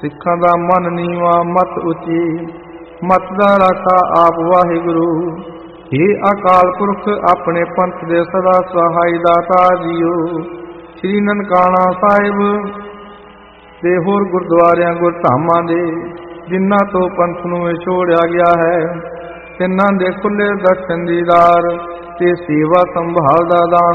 ਸਿੱਖਾਂ ਦਾ ਮਨ ਨੀਵਾ ਮਤ ਉੱਚੀ, ਮਤ ਦਾ ਰਾਖਾ ਆਪ ਵਾਹਿਗੁਰੂ। हे ਅਕਾਲ ਪੁਰਖ ਆਪਣੇ ਪੰਥ ਦੇ ਸਦਾ ਸਹਾਈ ਦਾਤਾ ਜੀਓ। ਸ੍ਰੀ ਨਨਕਾਣਾ ਸਾਹਿਬ ਤੇ ਹੋਰ ਗੁਰਦੁਆਰਿਆਂ ਗੁਰਧਾਮਾਂ ਦੇ ਜਿਨ੍ਹਾਂ ਤੋਂ ਪੰਥ ਨੂੰ ਵਿਛੋੜਿਆ ਗਿਆ ਹੈ, ਤਿੰਨਾਂ ਦੇ ਖੁੱਲੇ ਦਰਸ਼ਨ ਦੀਦਾਰ ਤੇ ਸੇਵਾ ਸੰਭਾਲ ਦਾ ਦਾਨ